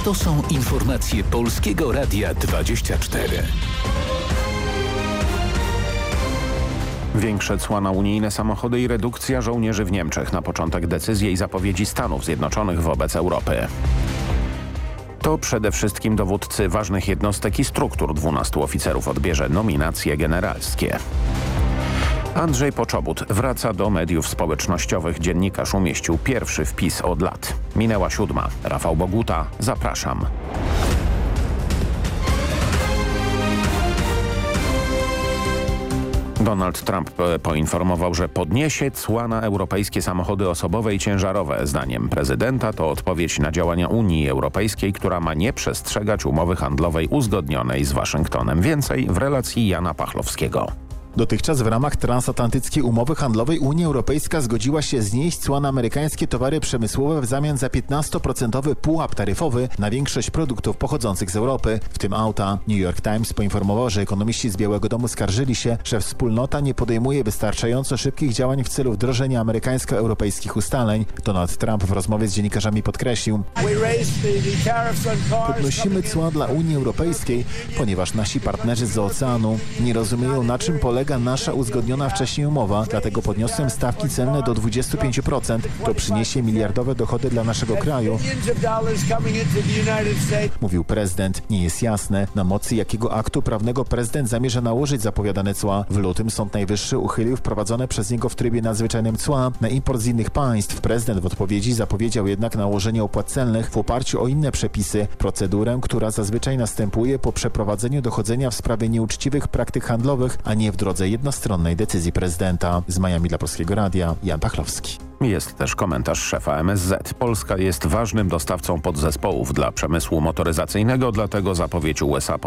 To są informacje Polskiego Radia 24. Większe cła na unijne samochody i redukcja żołnierzy w Niemczech. Na początek decyzje i zapowiedzi Stanów Zjednoczonych wobec Europy. To przede wszystkim dowódcy ważnych jednostek i struktur 12 oficerów odbierze nominacje generalskie. Andrzej Poczobut wraca do mediów społecznościowych. Dziennikarz umieścił pierwszy wpis od lat. Minęła 7. Rafał Boguta. Zapraszam. Donald Trump poinformował, że podniesie cła na europejskie samochody osobowe i ciężarowe. Zdaniem prezydenta to odpowiedź na działania Unii Europejskiej, która ma nie przestrzegać umowy handlowej uzgodnionej z Waszyngtonem. Więcej w relacji Jana Pachlowskiego. Dotychczas w ramach transatlantyckiej umowy handlowej Unia Europejska zgodziła się znieść cła na amerykańskie towary przemysłowe w zamian za 15% pułap taryfowy na większość produktów pochodzących z Europy, w tym auta. New York Times poinformował, że ekonomiści z Białego Domu skarżyli się, że wspólnota nie podejmuje wystarczająco szybkich działań w celu wdrożenia amerykańsko-europejskich ustaleń. Donald Trump w rozmowie z dziennikarzami podkreślił: podnosimy cła dla Unii Europejskiej, ponieważ nasi partnerzy z oceanu nie rozumieją, na czym polega nasza uzgodniona wcześniej umowa, dlatego podniosłem stawki celne do 25%. To przyniesie miliardowe dochody dla naszego kraju, mówił prezydent. Nie jest jasne, na mocy jakiego aktu prawnego prezydent zamierza nałożyć zapowiadane cła. W lutym Sąd Najwyższy uchylił wprowadzone przez niego w trybie nadzwyczajnym cła na import z innych państw. Prezydent w odpowiedzi zapowiedział jednak nałożenie opłat celnych w oparciu o inne przepisy, procedurę, która zazwyczaj następuje po przeprowadzeniu dochodzenia w sprawie nieuczciwych praktyk handlowych, a nie w drodze jednostronnej decyzji prezydenta. Z Miami dla Polskiego Radia Jan Pachlowski. Jest też komentarz szefa MSZ. Polska jest ważnym dostawcą podzespołów dla przemysłu motoryzacyjnego, dlatego zapowiedź USA